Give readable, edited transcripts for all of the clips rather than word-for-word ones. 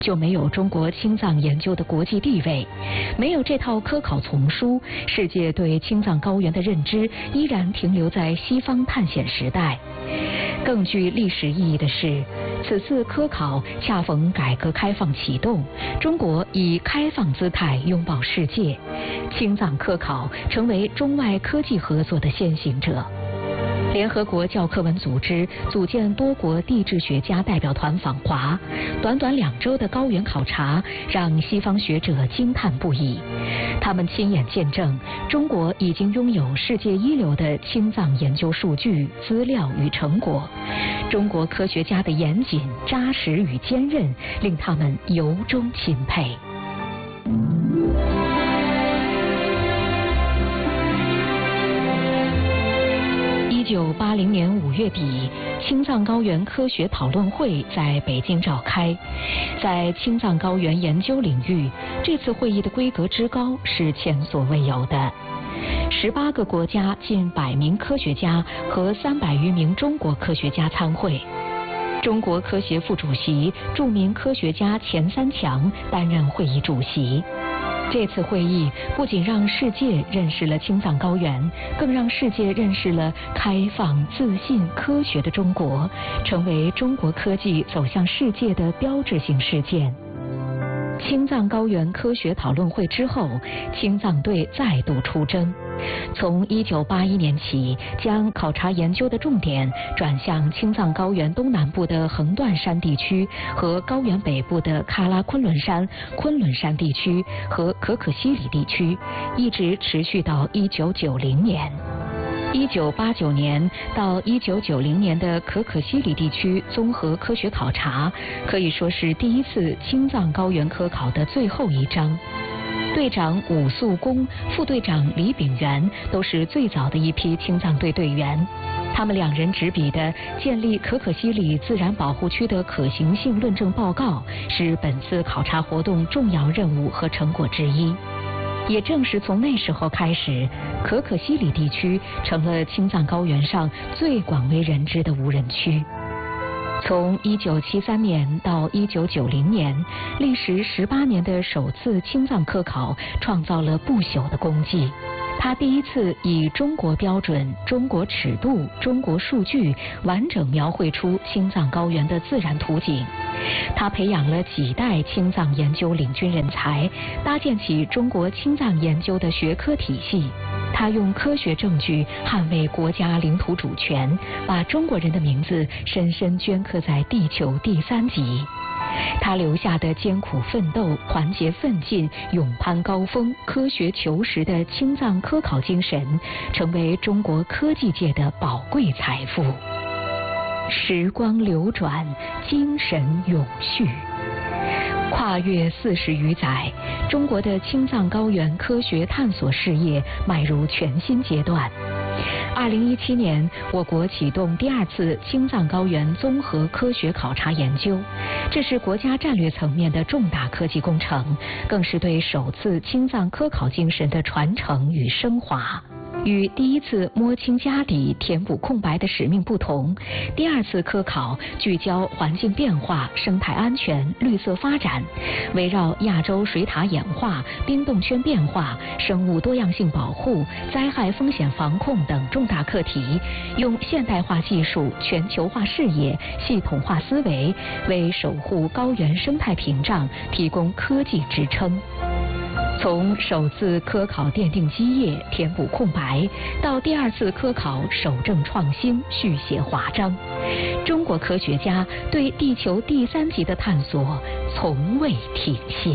就没有中国青藏研究的国际地位，没有这套科考丛书，世界对青藏高原的认知依然停留在西方探险时代。更具历史意义的是，此次科考恰逢改革开放启动，中国以开放姿态拥抱世界，青藏科考成为中外科技合作的先行者。联合国教科文组织组建多国地质学家代表团访华，短短2周的高原考察让西方学者惊叹不已。他们亲眼见证中国已经拥有世界一流的青藏研究数据、资料与成果。中国科学家的严谨、扎实与坚韧，令他们由衷钦佩。1980年5月底，青藏高原科学讨论会在北京召开。在青藏高原研究领域，这次会议的规格之高是前所未有的。18个国家近100名科学家和300余名中国科学家参会。中国科协副主席、著名科学家钱三强担任会议主席。这次会议不仅让世界认识了青藏高原，更让世界认识了开放、自信、科学的中国，成为中国科技走向世界的标志性事件。青藏高原科学讨论会之后，青藏队再度出征。从1981年起，将考察研究的重点转向青藏高原东南部的横断山地区和高原北部的喀拉昆仑山、昆仑山地区和可可西里地区，一直持续到1990年。1989年到1990年的可可西里地区综合科学考察，可以说是第一次青藏高原科考的最后一章。队长武肃公、副队长李炳元都是最早的一批青藏队队员。他们2人执笔的建立可可西里自然保护区的可行性论证报告，是本次考察活动重要任务和成果之一。也正是从那时候开始，可可西里地区成了青藏高原上最广为人知的无人区。从1973年到1990年，历时18年的首次青藏科考创造了不朽的功绩。他第一次以中国标准、中国尺度、中国数据完整描绘出青藏高原的自然图景。他培养了几代青藏研究领军人才，搭建起中国青藏研究的学科体系。他用科学证据捍卫国家领土主权，把中国人的名字深深镌刻在地球第3极。他留下的艰苦奋斗、团结奋进、勇攀高峰、科学求实的青藏科考精神，成为中国科技界的宝贵财富。时光流转，精神永续。跨越40余载，中国的青藏高原科学探索事业迈入全新阶段。2017年，我国启动第2次青藏高原综合科学考察研究，这是国家战略层面的重大科技工程，更是对首次青藏科考精神的传承与升华。与第1次摸清家底、填补空白的使命不同，第2次科考聚焦环境变化、生态安全、绿色发展，围绕亚洲水塔演化、冰冻圈变化、生物多样性保护、灾害风险防控等重大课题，用现代化技术、全球化视野、系统化思维，为守护高原生态屏障提供科技支撑。从首次科考奠定基业、填补空白，到第2次科考守正创新、续写华章，中国科学家对地球第3极的探索从未停歇。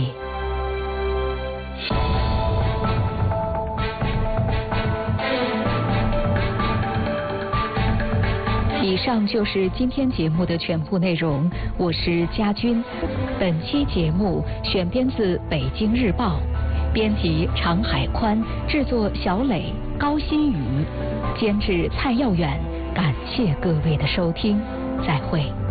以上就是今天节目的全部内容，我是佳君。本期节目选编自《北京日报》。编辑常海宽，制作小磊、高新宇，监制蔡耀远。感谢各位的收听，再会。